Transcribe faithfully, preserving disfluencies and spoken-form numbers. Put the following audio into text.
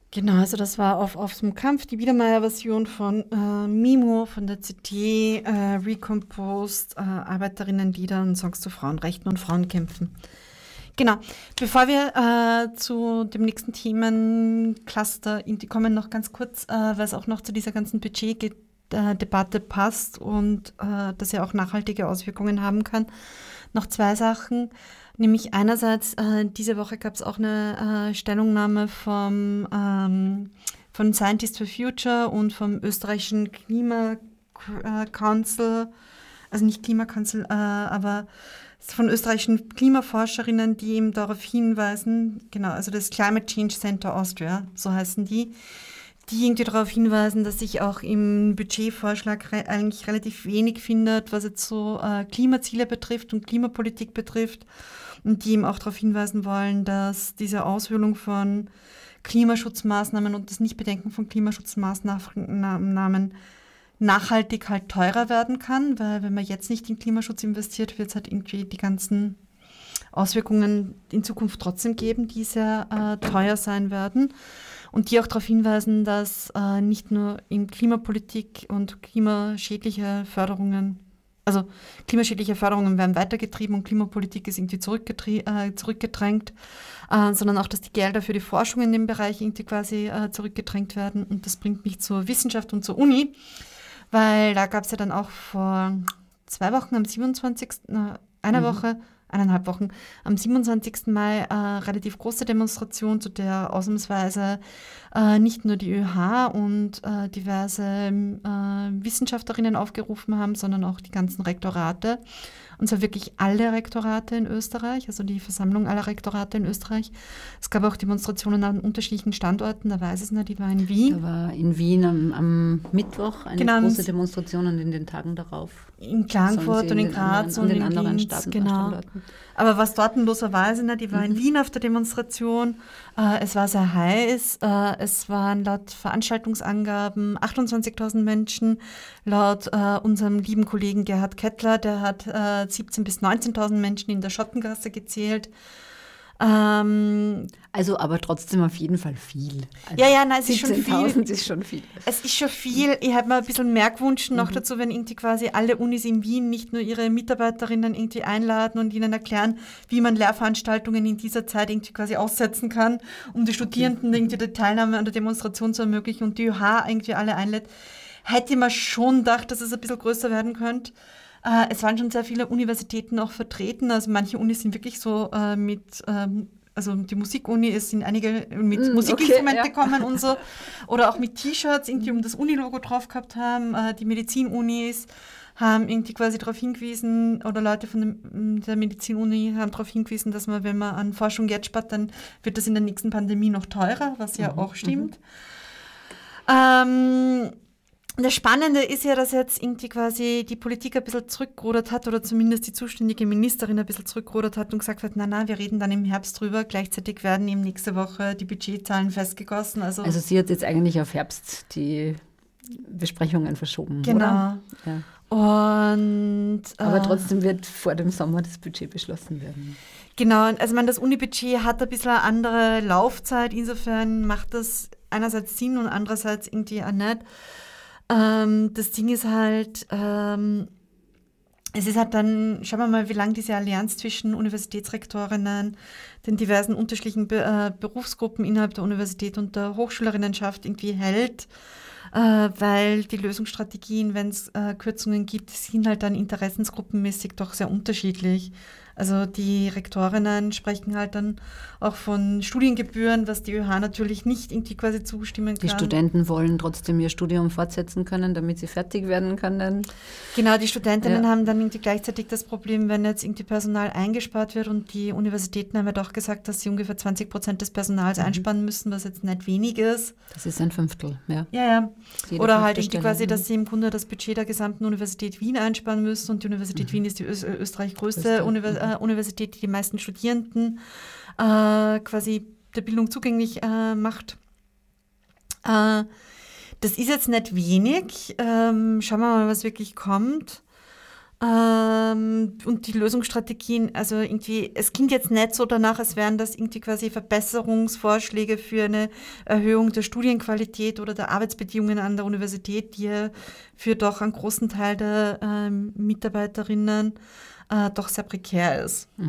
Genau, also das war auf, auf dem Kampf, die Biedermeier-Version von äh, Mimo, von der C D, äh, Recomposed, äh, Arbeiterinnenlieder und Songs zu Frauenrechten und Frauenkämpfen. Genau, bevor wir äh, zu dem nächsten Themencluster kommen, noch ganz kurz, äh, weil es auch noch zu dieser ganzen Budgetdebatte passt und äh, das ja auch nachhaltige Auswirkungen haben kann. Noch zwei Sachen. Nämlich einerseits, äh, diese Woche gab es auch eine äh, Stellungnahme vom, ähm, von Scientists for Future und vom österreichischen Klima-Council, also nicht Klima-Council, äh, aber von österreichischen Klimaforscherinnen, die eben darauf hinweisen, genau, also das Climate Change Center Austria, so heißen die, die irgendwie darauf hinweisen, dass sich auch im Budgetvorschlag re- eigentlich relativ wenig findet, was jetzt so äh, Klimaziele betrifft und Klimapolitik betrifft. Und die eben auch darauf hinweisen wollen, dass diese Aushöhlung von Klimaschutzmaßnahmen und das Nichtbedenken von Klimaschutzmaßnahmen nachhaltig halt teurer werden kann, weil wenn man jetzt nicht in Klimaschutz investiert, wird es halt irgendwie die ganzen Auswirkungen in Zukunft trotzdem geben, die sehr äh, teuer sein werden. Und die auch darauf hinweisen, dass äh, nicht nur in Klimapolitik und klimaschädliche Förderungen, also klimaschädliche Förderungen werden weitergetrieben und Klimapolitik ist irgendwie äh, zurückgedrängt, äh, sondern auch, dass die Gelder für die Forschung in dem Bereich irgendwie quasi äh, zurückgedrängt werden. Und das bringt mich zur Wissenschaft und zur Uni, weil da gab es ja dann auch vor zwei Wochen am siebenundzwanzigsten Äh, eine mhm. Woche, eineinhalb Wochen, am siebenundzwanzigsten Mai äh, relativ große Demonstration, zu der ausnahmsweise äh, nicht nur die ÖH und äh, diverse äh, Wissenschaftlerinnen aufgerufen haben, sondern auch die ganzen Rektorate. Und zwar wirklich alle Rektorate in Österreich, also die Versammlung aller Rektorate in Österreich. Es gab auch Demonstrationen an unterschiedlichen Standorten, da weiß ich es nicht, die war in Wien. Da war in Wien am, am Mittwoch eine genau, große Demonstration und in den Tagen darauf. In Klagenfurt und in Graz anderen, und in anderen Linz, Staaten, genau. Standorten. Aber was dort los war, weiß ich nicht. Ich war mhm. in Wien auf der Demonstration. Äh, es war sehr heiß. Äh, es waren laut Veranstaltungsangaben achtundzwanzigtausend Menschen. Laut äh, unserem lieben Kollegen Gerhard Kettler, der hat äh, siebzehntausend bis neunzehntausend Menschen in der Schottengasse gezählt. Ähm, also aber trotzdem auf jeden Fall viel. Also ja, ja, nein, es ist schon viel. siebzehntausend ist schon viel. Es ist schon viel. Ich habe mir ein bisschen mehr gewünscht noch mhm. dazu, wenn irgendwie quasi alle Unis in Wien nicht nur ihre Mitarbeiterinnen irgendwie einladen und ihnen erklären, wie man Lehrveranstaltungen in dieser Zeit irgendwie quasi aussetzen kann, um die Studierenden okay. irgendwie die Teilnahme an der Demonstration zu ermöglichen und die ÖH irgendwie alle einlädt. Hätte ich mir schon gedacht, dass es ein bisschen größer werden könnte. Äh, es waren schon sehr viele Universitäten auch vertreten. Also manche Unis sind wirklich so äh, mit, ähm, also die Musikuni ist in einige mit mm, Musikinstrumente okay, ja. gekommen und so. Oder auch mit T-Shirts, irgendwie um das Uni-Logo drauf gehabt haben. Äh, die Medizin-Unis haben irgendwie quasi darauf hingewiesen, oder Leute von dem, der Medizin-Uni haben darauf hingewiesen, dass man, wenn man an Forschung jetzt spart, dann wird das in der nächsten Pandemie noch teurer, was ja mhm, auch stimmt. Mhm. Ähm, Das Spannende ist ja, dass jetzt irgendwie quasi die Politik ein bisschen zurückgerudert hat oder zumindest die zuständige Ministerin ein bisschen zurückgerudert hat und gesagt hat, na na, wir reden dann im Herbst drüber. Gleichzeitig werden eben nächste Woche die Budgetzahlen festgegossen. Also, also sie hat jetzt eigentlich auf Herbst die Besprechungen verschoben, genau. oder? Ja. Und, äh, aber trotzdem wird vor dem Sommer das Budget beschlossen werden. Genau, also man, das Uni-Budget hat ein bisschen eine andere Laufzeit. Insofern macht das einerseits Sinn und andererseits irgendwie auch nicht. Ähm, das Ding ist halt, ähm, es ist halt dann, schauen wir mal, wie lange diese Allianz zwischen Universitätsrektorinnen, den diversen unterschiedlichen Be- äh, Berufsgruppen innerhalb der Universität und der Hochschülerinnenschaft irgendwie hält, äh, weil die Lösungsstrategien, wenn es äh, Kürzungen gibt, sind halt dann interessensgruppenmäßig doch sehr unterschiedlich. Also die Rektorinnen sprechen halt dann auch von Studiengebühren, was die ÖH natürlich nicht irgendwie quasi zustimmen kann. Die Studenten wollen trotzdem ihr Studium fortsetzen können, damit sie fertig werden können. Genau, die Studentinnen ja. haben dann irgendwie gleichzeitig das Problem, wenn jetzt irgendwie Personal eingespart wird und die Universitäten haben ja doch gesagt, dass sie ungefähr zwanzig Prozent des Personals mhm. einsparen müssen, was jetzt nicht wenig ist. Das ist ein Fünftel, ja. Ja, ja. Jede Oder halt irgendwie quasi, dass sie im Grunde das Budget der gesamten Universität Wien einsparen müssen und die Universität mhm. Wien ist die Ö- Österreich größte Universität. Mhm. Universität, die die meisten Studierenden äh, quasi der Bildung zugänglich äh, macht. Äh, das ist jetzt nicht wenig. Ähm, schauen wir mal, was wirklich kommt. Ähm, und die Lösungsstrategien, also irgendwie, es klingt jetzt nicht so danach, als wären das irgendwie quasi Verbesserungsvorschläge für eine Erhöhung der Studienqualität oder der Arbeitsbedingungen an der Universität, die ja für doch einen großen Teil der ähm, Mitarbeiterinnen äh, doch sehr prekär ist.